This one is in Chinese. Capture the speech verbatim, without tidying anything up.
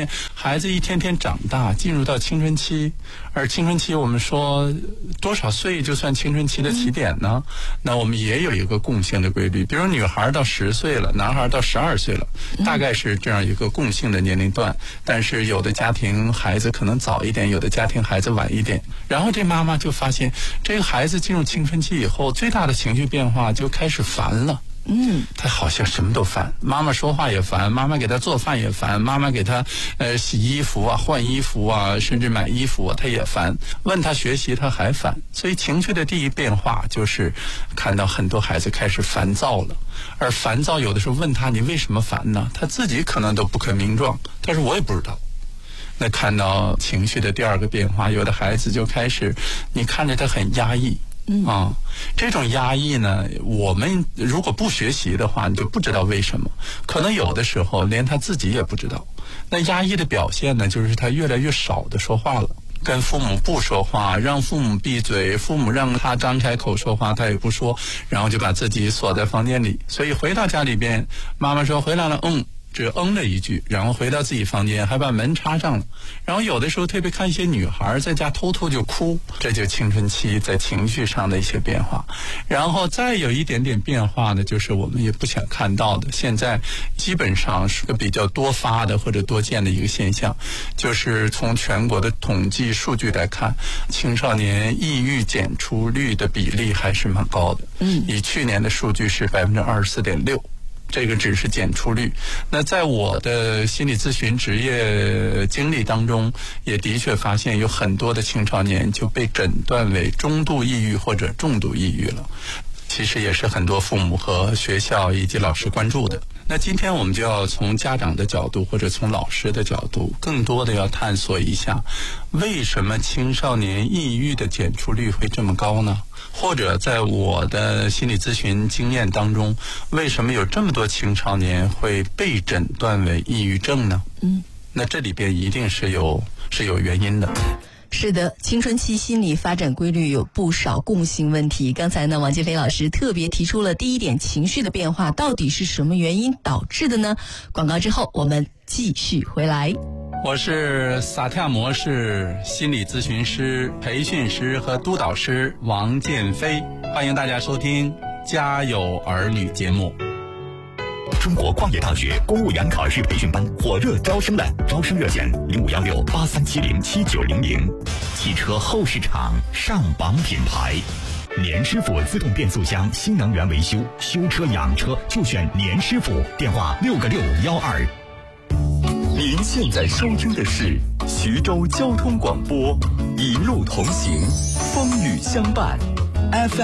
现孩子一天天长大，进入到青春期，而青春期我们说多少岁就算青春期的起点呢？嗯、那我们也有一个共性的规律，比如女孩到十岁了，男孩到十二岁了，大概是这样一个共性的年龄段。但是有的家庭孩子可能早一点，有的家庭孩子晚一点。然后这妈妈就发现，这个孩子进入青春期以后，最大的情绪变化就开始烦了。嗯，他好像什么都烦，妈妈说话也烦，妈妈给他做饭也烦，妈妈给他呃洗衣服啊、换衣服啊，甚至买衣服啊，他也烦。问他学习，他还烦。所以情绪的第一变化就是看到很多孩子开始烦躁了，而烦躁有的时候问他你为什么烦呢？他自己可能都不可名状，但是我也不知道。那看到情绪的第二个变化，有的孩子就开始，你看着他很压抑。嗯啊，这种压抑呢，我们如果不学习的话，你就不知道为什么。可能有的时候连他自己也不知道。那压抑的表现呢，就是他越来越少的说话了，跟父母不说话，让父母闭嘴，父母让他张开口说话，他也不说，然后就把自己锁在房间里。所以回到家里边，妈妈说回来了，嗯。只嗯了一句，然后回到自己房间，还把门插上了。然后有的时候特别看一些女孩在家偷偷就哭，这就青春期在情绪上的一些变化。然后再有一点点变化呢，就是我们也不想看到的，现在基本上是个比较多发的或者多见的一个现象，就是从全国的统计数据来看，青少年抑郁检出率的比例还是蛮高的。嗯，以去年的数据是百分之二十四点六。这个只是检出率。那在我的心理咨询职业经历当中，也的确发现有很多的青少年就被诊断为中度抑郁或者重度抑郁了。其实也是很多父母和学校以及老师关注的。那今天我们就要从家长的角度或者从老师的角度，更多的要探索一下，为什么青少年抑郁的检出率会这么高呢？或者在我的心理咨询经验当中，为什么有这么多青少年会被诊断为抑郁症呢？嗯，那这里边一定是有是有原因的。 是的，青春期心理发展规律有不少共性问题。刚才呢，王建飞老师特别提出了第一点，情绪的变化到底是什么原因导致的呢？广告之后我们继续回来。 我是萨提亚模式心理咨询师、培训师和督导师王建飞，欢迎大家收听家有儿女节目。 中国矿业大学公务员考试培训班火热招生了，招生热线零五幺六八三七零七九零零。汽车后市场上榜品牌，年师傅自动变速箱新能源维修，修车养车就选年师傅，电话六个六五幺二。您现在收听的是徐州交通广播，一路同行，风雨相伴 F M。